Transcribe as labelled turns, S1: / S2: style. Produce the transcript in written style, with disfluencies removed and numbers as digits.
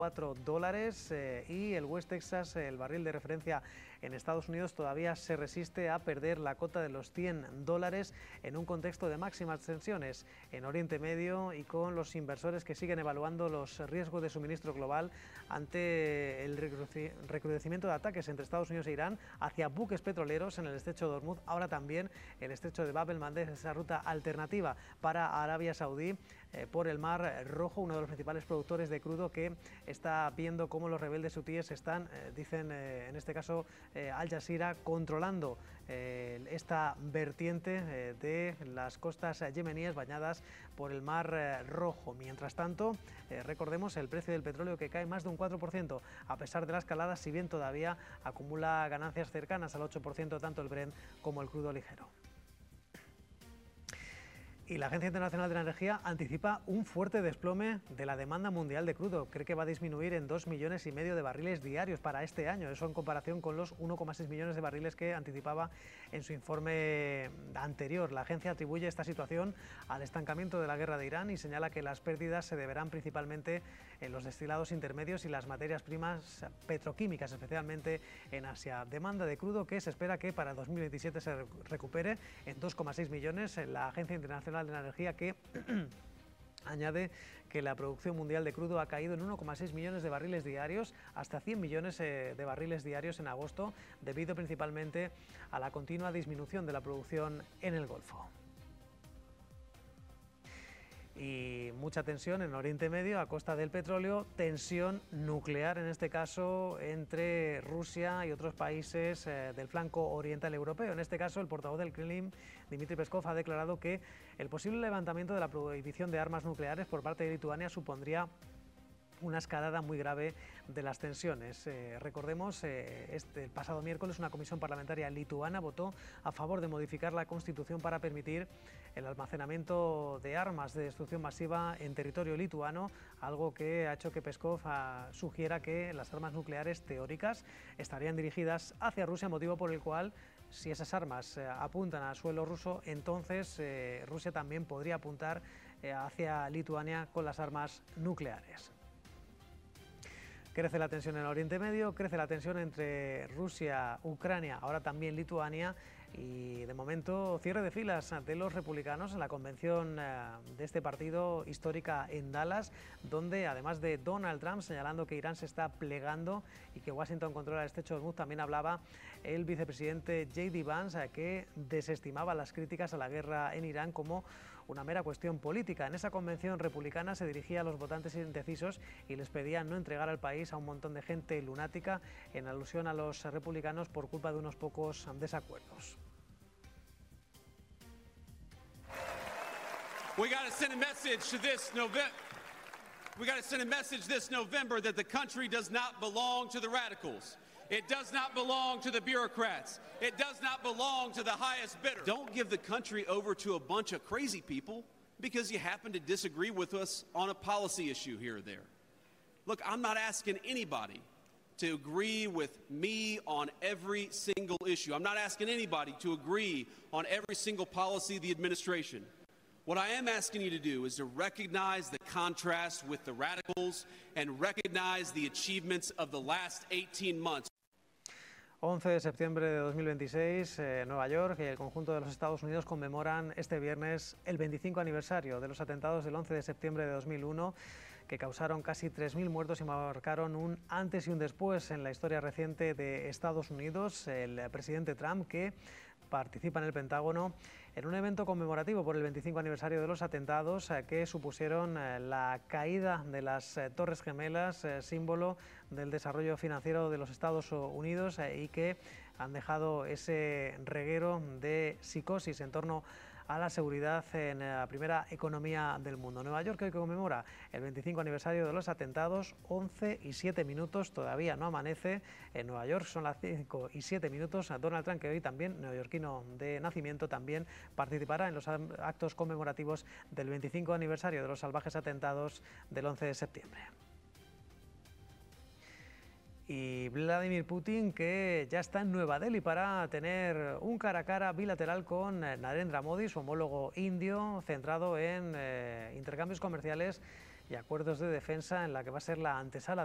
S1: $4 y el West Texas, el barril de referencia en Estados Unidos, todavía se resiste a perder la cota de los $100 en un contexto de máximas tensiones en Oriente Medio y con los inversores que siguen evaluando los riesgos de suministro global ante el recrudecimiento de ataques entre Estados Unidos e Irán hacia buques petroleros en el estrecho de Hormuz. Ahora también el estrecho de Bab el-Mandeb, esa ruta alternativa para Arabia Saudí por el Mar Rojo, uno de los principales productores de crudo que está viendo cómo los rebeldes hutíes están, dicen en este caso Al Jazeera, controlando esta vertiente de las costas yemeníes bañadas por el Mar Rojo. Mientras tanto, recordemos el precio del petróleo que cae más de un 4% a pesar de la escalada, si bien todavía acumula ganancias cercanas al 8% tanto el Brent como el crudo ligero. Y la Agencia Internacional de la Energía anticipa un fuerte desplome de la demanda mundial de crudo. Cree que va a disminuir en 2,5 millones de barriles diarios para este año. Eso en comparación con los 1,6 millones de barriles que anticipaba en su informe anterior. La agencia atribuye esta situación al estancamiento de la guerra de Irán y señala que las pérdidas se deberán principalmente en los destilados intermedios y las materias primas petroquímicas, especialmente en Asia. Demanda de crudo que se espera que para 2027 se recupere en 2,6 millones. La Agencia Internacional de la Energía que añade que la producción mundial de crudo ha caído en 1,6 millones de barriles diarios hasta 100 millones de barriles diarios en agosto, debido principalmente a la continua disminución de la producción en el Golfo. Y mucha tensión en Oriente Medio a costa del petróleo, tensión nuclear en este caso entre Rusia y otros países del flanco oriental europeo. En este caso, el portavoz del Kremlin, Dmitry Peskov, ha declarado que el posible levantamiento de la prohibición de armas nucleares por parte de Lituania supondría una escalada muy grave de las tensiones. Recordemos, el pasado miércoles una comisión parlamentaria lituana votó a favor de modificar la Constitución para permitir el almacenamiento de armas de destrucción masiva en territorio lituano, algo que ha hecho que Peskov sugiera que las armas nucleares teóricas estarían dirigidas hacia Rusia, motivo por el cual, si esas armas apuntan a suelo ruso, entonces Rusia también podría apuntar hacia Lituania con las armas nucleares. Crece la tensión en el Oriente Medio, crece la tensión entre Rusia, Ucrania, ahora también Lituania, y de momento cierre de filas de los republicanos en la convención de este partido histórica en Dallas, donde además de Donald Trump señalando que Irán se está plegando y que Washington controla el estrecho de Hormuz, también hablaba el vicepresidente J.D. Vance, que desestimaba las críticas a la guerra en Irán como una mera cuestión política. En esa convención republicana se dirigía a los votantes indecisos y les pedía no entregar al país a un montón de gente lunática, en alusión a los republicanos por culpa de unos pocos desacuerdos.
S2: We got to send a message to this November. We got to send a message this November that the country does not belong to the radicals. It does not belong to the bureaucrats. It does not belong to the highest bidder. Don't give the country over to a bunch of crazy people because you happen to disagree with us on a policy issue here or there. Look, I'm not asking anybody to agree with me on every single issue. I'm not asking anybody to agree on every single policy of the administration. What I am asking you to do is to recognize the contrast with the radicals and recognize the achievements of the last 18 months.
S1: 11 de septiembre de 2026, Nueva York y el conjunto de los Estados Unidos conmemoran este viernes el 25 aniversario de los atentados del 11 de septiembre de 2001, que causaron casi 3.000 muertos y marcaron un antes y un después en la historia reciente de Estados Unidos. El presidente Trump, que participa en el Pentágono en un evento conmemorativo por el 25 aniversario de los atentados que supusieron la caída de las Torres Gemelas, símbolo del desarrollo financiero de los Estados Unidos y que han dejado ese reguero de psicosis en torno a la seguridad en la primera economía del mundo. Nueva York hoy conmemora el 25 aniversario de los atentados, 11:07, todavía no amanece en Nueva York, son las 5:07. Donald Trump, que hoy también, neoyorquino de nacimiento, también participará en los actos conmemorativos del 25 aniversario de los salvajes atentados del 11 de septiembre. Y Vladimir Putin, que ya está en Nueva Delhi para tener un cara a cara bilateral con Narendra Modi, su homólogo indio, centrado en intercambios comerciales y acuerdos de defensa, en la que va a ser la antesala